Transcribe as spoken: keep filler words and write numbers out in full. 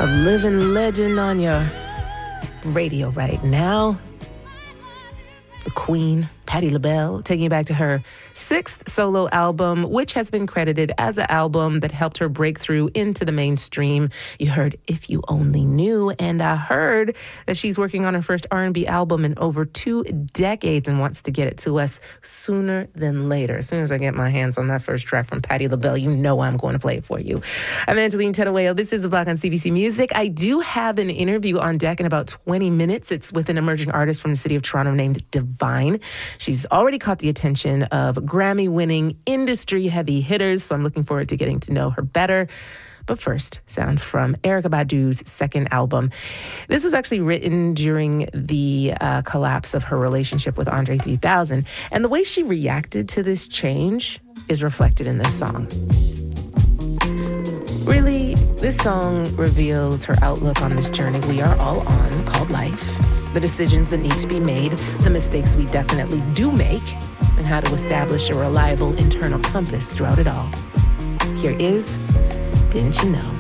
A living legend on your radio right now. The Queen, Patti LaBelle, taking you back to her sixth solo album, which has been credited as the album that helped her break through into the mainstream. You heard If You Only Knew, and I heard that she's working on her first R and B album in over two decades and wants to get it to us sooner than later. As soon as I get my hands on that first track from Patti LaBelle, you know I'm going to play it for you. I'm Angeline Tettaweo. This is The Block on C B C Music. I do have an interview on deck in about twenty minutes. It's with an emerging artist from the city of Toronto named Divine. She's already caught the attention of Grammy-winning industry-heavy hitters, so I'm looking forward to getting to know her better. But first, sound from Erykah Badu's second album. This was actually written during the uh, collapse of her relationship with Andre three thousand, and the way she reacted to this change is reflected in this song. Really, this song reveals her outlook on this journey we are all on, called life. The decisions that need to be made, the mistakes we definitely do make, and how to establish a reliable internal compass throughout it all. Here is Didn't You Know?